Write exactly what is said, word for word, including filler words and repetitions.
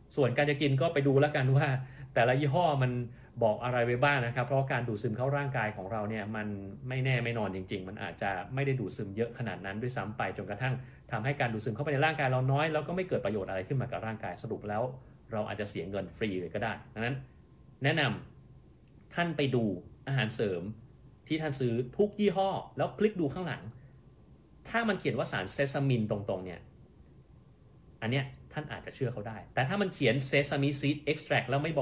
ส่วนการจะกินก็ไปดูแล้วกันว่าแต่ละยี่ห้อมันบอกอะไรไว้บ้างนะครับเพราะการดูดซึมเข้าร่างกายของเราเนี่ยมันไม่แน่ไม่นอนจริงๆมันอาจจะไม่ได้ดูดซึมเยอะขนาดนั้นด้วยซ้ำไปจนกระทั่งทำให้การดูดซึมเข้าไปในร่างกายเราน้อยแล้วก็ไม่เกิดประโยชน์อะไรขึ้นมากับร่างกายสรุปแล้วเราอาจจะเสียเงินฟรีเลยก็ได้ดังนั้นแนะนำท่านไปดูอาหารเสริมที่ท่านซื้อทุกยี่ห้อแล้วคลิกดูข้างหลังถ้ามันเขียนว่าสารเซซามินตรงๆเนี่ยอันเนี้ยท่านอาจจะเชื่อเขาได้แต่ถ้ามันเขียนเซซามิซีดเอ็กซ์แทรคแล้วไม่บอก